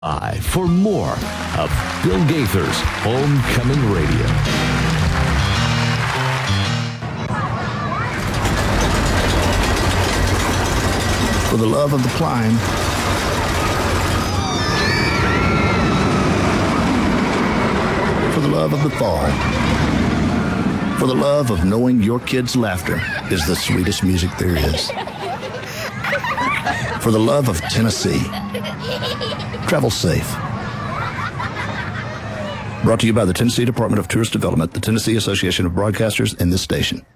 For more of Bill Gaither's Homecoming Radio. For the love of the climb, for the love of the fall, for the love of knowing your kids' laughter is the sweetest music there is. For the love of Tennessee, travel safe. Brought to you by the Tennessee Department of Tourist Development, the Tennessee Association of Broadcasters, and this station.